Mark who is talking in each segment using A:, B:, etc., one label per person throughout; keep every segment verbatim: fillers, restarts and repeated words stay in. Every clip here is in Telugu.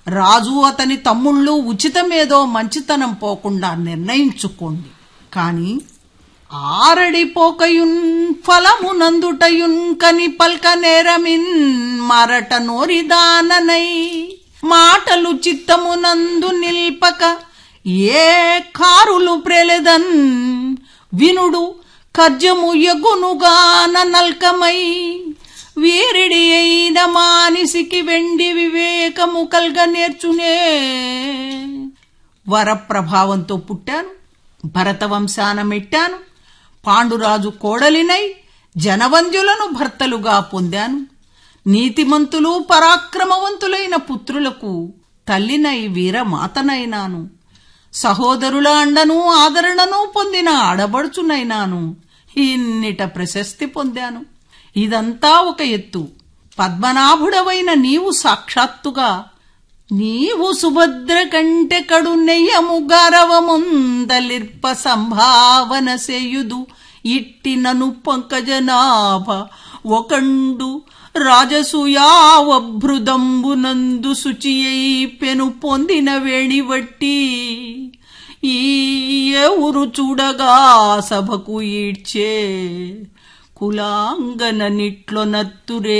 A: రాజు అతని తమ్ముళ్ళు ఉచితమేదో మంచితనం పోకుండా నిర్ణయించుకోండి. కాని ఆరడిపోకయున్ ఫలమునందుటయున్ కని పల్క నేరమిన్ మరట నోరిదాననై మాటలు చిత్తమునందు నిల్పక ఏ కారులు ప్రెలెదన్ వినుడు కర్జము యగునుగాన నల్కమై వీరిడి అయిన మానిసికి వెండి వివేకము కల్గ నేర్చునే. వరప్రభావంతో పుట్టాను, భరతవంశాన మెట్టాను, పాండురాజు కోడలినై జనవంద్యులను భర్తలుగా పొందాను. నీతిమంతులు పరాక్రమవంతులైన పుత్రులకు తల్లినై వీరమాతనైనాను. సహోదరుల అండను ఆదరణను పొందిన ఆడబడుచునైనాను. ఇన్నిట ప్రశస్తి పొందాను. ఇదంతా ఒక ఎత్తు. పద్మనాభుడవైన నీవు సాక్షాత్తుగా నీవు సుభద్ర కంటె కడు నెయ్యము గరవముందలిర్ప సంభావన సేయుదు ఇట్టి నను పంకజనాభ ఒకండు రాజసూయావభృదంబునందు శుచియై పెను పొందిన వేణివట్టి ఈ ఎవరు చూడగా సభకు ఈడ్చే కులాంగన నిట్లో నత్తురే.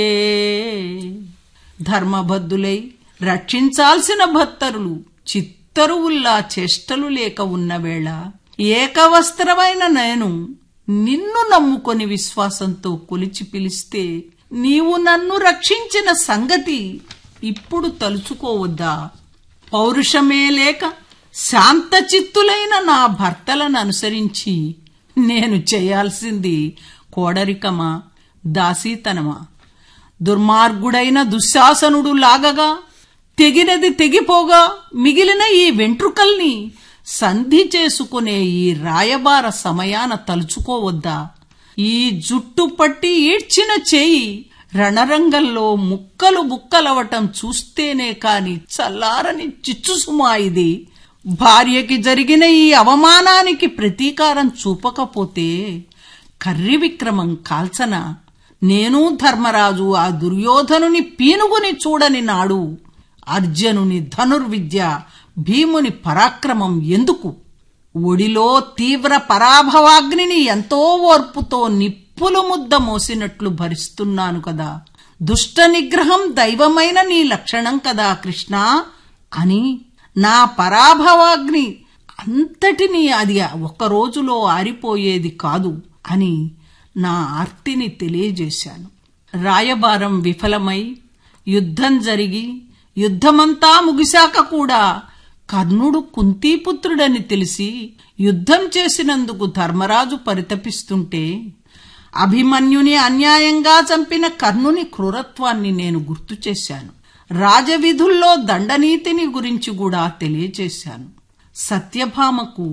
A: ధర్మబద్ధులై రక్షించాల్సిన భర్తరులు చిత్తరువుల్లా చేష్టలు లేక ఉన్నవేళ ఏకవస్త్రమైన నేను నిన్ను నమ్ముకొని విశ్వాసంతో కొలిచి పిలిస్తే నీవు నన్ను రక్షించిన సంగతి ఇప్పుడు తలుచుకోవద్దా? పౌరుషమే లేక శాంతచిత్తులైన నా భర్తలను అనుసరించి నేను చేయాల్సింది కోడరికమా, దాసీతనమా? దుర్మార్గుడైన దుశ్శాసనుడు లాగగా తెగినది తెగిపోగా మిగిలిన ఈ వెంట్రుకల్ని సంధి చేసుకునే ఈ రాయబార సమయాన తలుచుకోవద్దా? ఈ జుట్టు పట్టి ఈడ్చిన చేయి రణరంగంలో ముక్కలు ముక్కలవటం చూస్తేనే కాని చల్లారని చిచ్చుసుమా ఇది. భార్యకి జరిగిన ఈ అవమానానికి ప్రతీకారం చూపకపోతే కర్రి విక్రమం కాల్చన. నేను ధర్మరాజు ఆ దుర్యోధనుని పీనుగుని చూడని నాడు అర్జునుని ధనుర్విద్య, భీముని పరాక్రమం ఎందుకు? ఒడిలో తీవ్ర పరాభవాగ్నిని ఎంతో ఓర్పుతో నిప్పులు ముద్ద మోసినట్లు భరిస్తున్నాను కదా. దుష్ట నిగ్రహం దైవమైన నీ లక్షణం కదా కృష్ణ అని నా పరాభవాగ్ని అంతటినీ అది ఒక రోజులో ఆరిపోయేది కాదు అని నా ఆర్తిని తెలియజేశాను. రాయబారం విఫలమై యుద్ధం జరిగి యుద్ధమంతా ముగిశాక కూడా కర్ణుడు కుంతీపుత్రుడని తెలిసి యుద్ధం చేసినందుకు ధర్మరాజు పరితపిస్తుంటే అభిమన్యుని అన్యాయంగా చంపిన కర్ణుని క్రూరత్వాన్ని నేను గుర్తు చేశాను. రాజవిధుల్లో దండనీతిని గురించి కూడా తెలియచేశాను. సత్యభామకు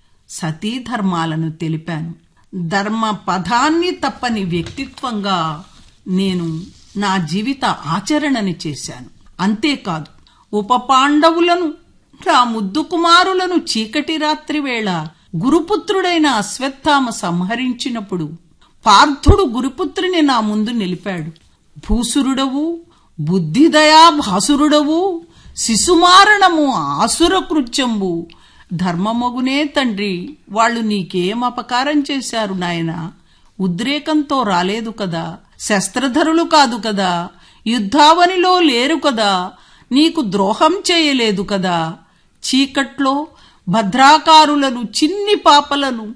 A: సతీధర్మాలను తెలిపాను. ధర్మ పదాన్ని తప్పని వ్యక్తిత్వంగా నేను నా జీవిత ఆచరణని చేశాను. అంతేకాదు ఉప పాండవులను, నా ముద్దు కుమారులను చీకటి రాత్రి వేళ గురుపుత్రుడైన అశ్వత్థామ సంహరించినప్పుడు పార్థుడు గురుపుత్రుని నా ముందు నిలిపాడు. భూసురుడవు, బుద్ధిదయా భాసురుడవు, శిశుమారణము ఆసుర కృత్యంబు, ధర్మమగునే తండ్రి, వాళ్లు నీకేం అపకారం చేశారు నాయనా? ఉద్రేకంతో రాలేదు కదా, శస్త్రధరులు కాదు కదా, యుద్ధావనిలో లేరు కదా, నీకు ద్రోహం చేయలేదు కదా. చీకట్లో భద్రాకారులను, చిన్ని పాపలను,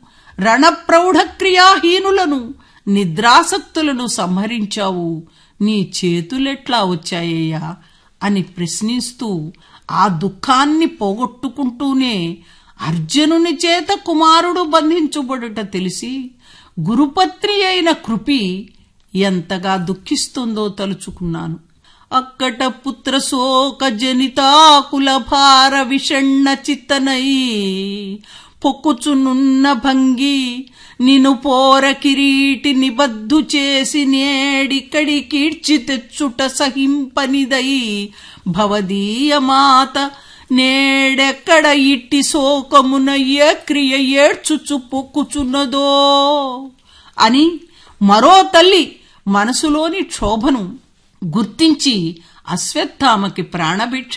A: రణప్రౌఢక్రియాహీనులను, నిద్రాసక్తులను సంహరించావు. నీ చేతులెట్లా వచ్చాయ్యా అని ప్రశ్నిస్తూ ఆ దుఃఖాన్ని పోగొట్టుకుంటూనే అర్జునుని చేత కుమారుడు బంధించబడుట తెలిసి గురుపత్ని అయిన కృపి ఎంతగా దుఃఖిస్తుందో తలుచుకున్నాను. అక్కట పుత్ర శోక జనితాకుల భార విషణ్ణ చిత్తనై పొక్కుచునున్న భంగి నిను పోర కిరీటి నిబద్దు చేసి నేడికడి కీడ్చి తెచ్చుట సహింపనిదై భవదీయ మాత నేడెక్కడ ఇట్టి శోకమున ఏ క్రియ ఏడ్చుచు పొక్కుచున్నదో అని మరో తల్లి మనసులోని క్షోభను గుర్తించి అశ్వత్థామకి ప్రాణభిక్ష